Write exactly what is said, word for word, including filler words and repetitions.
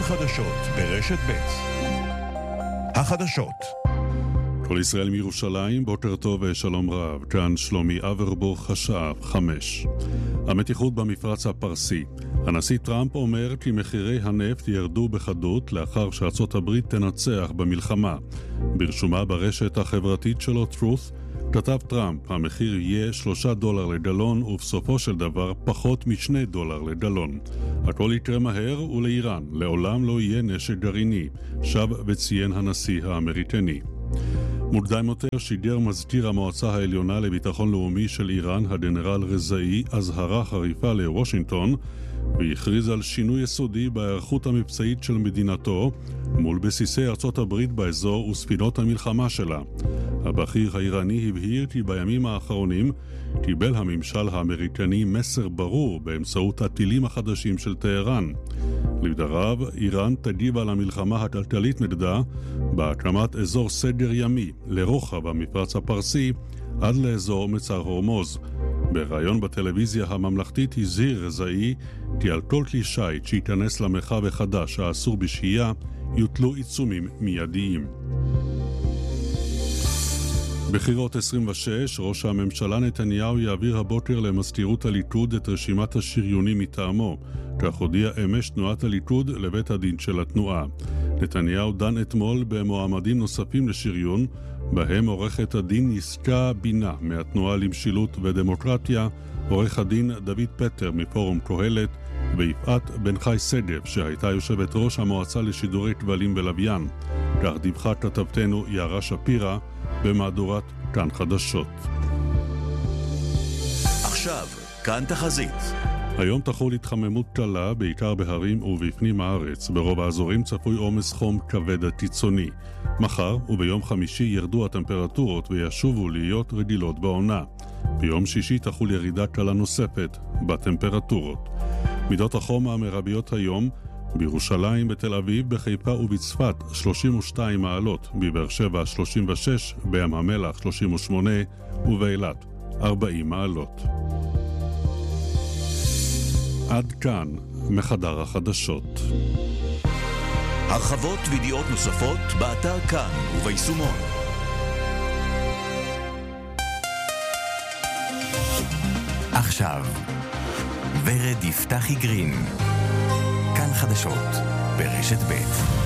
חדשות ברשת ב'. החדשות. כל ישראל מירושלים, בוקר טוב ושלום רב. כאן שלומי אברבוך, השעה חמש. המתיחות במפרץ הפרסי. הנשיא טראמפ אומר כי מחירי הנפט ירדו בחדות לאחר שארצות הברית תנצח במלחמה. ברשומה ברשת החברתית שלו Truth, כתב טראמפ, המחיר יהיה שלושה דולר לגלון ובסופו של דבר פחות משני דולר לגלון. הכל יקרה מהר ולאיראן, לעולם לא יהיה נשק גרעיני, שב וציין הנשיא האמריקני. מוקדם יותר שיגר מזכיר המועצה העליונה לביטחון לאומי של איראן, הגנרל רזאי, אזהרה חריפה לוושינגטון, והכריז על שינוי יסודי בהיערכות המבצעית של מדינתו מול בסיסי ארצות הברית באזור וספינות המלחמה שלה. הבכיר האיראני הבהיר כי בימים האחרונים קיבל הממשל האמריקני מסר ברור באמצעות הטילים החדשים של טהרן. לדבריו, איראן תגיב על המלחמה הכלכלית נגדה בהקמת אזור סדר ימי לרוחב המפרץ הפרסי עד לאזור מצר הורמוז. בראיון בטלוויזיה הממלכתית הזהיר רזאי כי על כל כלי שיט שייכנס למרחב החדש האסור בשהייה יוטלו עיצומים מיידיים. בחירות עשרים ושש, ראש הממשלה נתניהו יעביר הבוקר למזכירות הליכוד את רשימת השריונים מטעמו, כך הודיע אמש תנועת הליכוד לבית הדין של התנועה. נתניהו דן אתמול במועמדים נוספים לשריון, בהם עורכת הדין ניסקה בינה מהתנועה למשילות ודמוקרטיה, עורך הדין דוד פטר מפורום קהלת, ויפעת בן חי שגב שהייתה יושבת ראש המועצה לשידורי כבלים ולוויין. כך דיווחה כתבתנו יערה שפירא במהדורת כאן חדשות. עכשיו, כאן תחזית. היום תחול התחממות קלה, בעיקר בהרים ובפנים הארץ. ברוב האזורים צפוי עומס חום כבד קיצוני. מחר וביום חמישי ירדו הטמפרטורות וישובו להיות רגילות בעונה. ביום שישי תחול ירידה קלה נוספת בטמפרטורות. מידות החום המרביות היום: בירושלים, בתל אביב, בחיפה ובצפת שלושים ושתיים מעלות, בבאר שבע שלושים ושש, בים המלח שלושים ושמונה ובאילת ארבעים מעלות. עד כאן מחדר החדשות. הרחבות וידיעות נוספות באתר כאן וביישומון. עכשיו ורד יפתחי גרין, כאן חדשות ברשת ב'.